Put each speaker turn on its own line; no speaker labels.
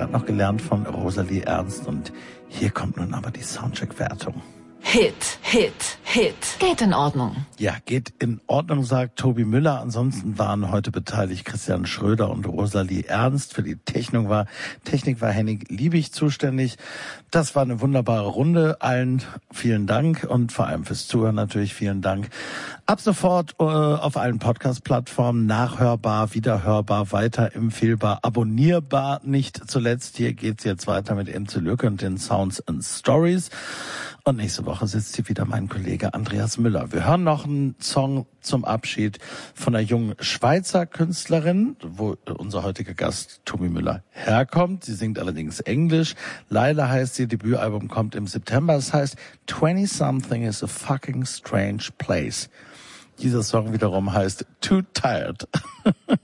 gerade noch gelernt von Rosalie Ernst und hier kommt nun aber die Soundcheck-Wertung.
Hit. Geht in Ordnung.
Ja, geht in Ordnung, sagt Tobi Müller. Ansonsten waren heute beteiligt Christian Schröder und Rosalie Ernst. Für die Technik war Henning Liebig zuständig. Das war eine wunderbare Runde. Allen vielen Dank und vor allem fürs Zuhören natürlich vielen Dank. Ab sofort auf allen Podcast-Plattformen nachhörbar, wiederhörbar, weiterempfehlbar, abonnierbar. Nicht zuletzt, hier geht's jetzt weiter mit MC Lücke und den Sounds and Stories. Und nächste Woche sitzt hier wieder mein Kollege Andreas Müller. Wir hören noch einen Song zum Abschied von einer jungen Schweizer Künstlerin, wo unser heutiger Gast Tobi Müller herkommt. Sie singt allerdings Englisch. Laila heißt ihr Debütalbum, kommt im September. Das heißt 20-something is a fucking strange place. Dieser Song wiederum heißt Too Tired.